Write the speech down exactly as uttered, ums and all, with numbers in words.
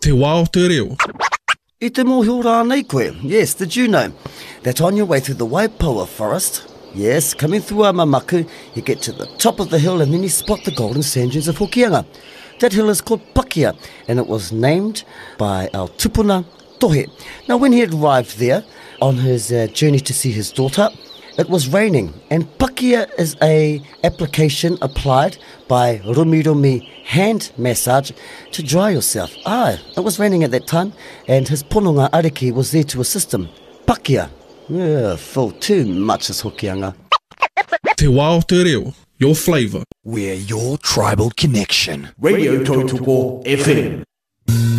Te wā o te reo. I te mōhio rānei koe. Yes, did you know that on your way through the Waipoua forest, yes, coming through Amamaku, you get to the top of the hill and then you spot the golden sand dunes of Hokianga. That hill is called Pakia, and it was named by our tupuna Tohe. Now, when he had arrived there on his uh, journey to see his daughter, it was raining, and Pakia is a application applied by Rumi Rumi hand massage to dry yourself. Ah, it was raining at that time, and his pononga ariki was there to assist him. Pakia. Yeah, full too much is Hokianga. Te wā o te reo. Your flavour. We're your tribal connection. Radio Totoko F M.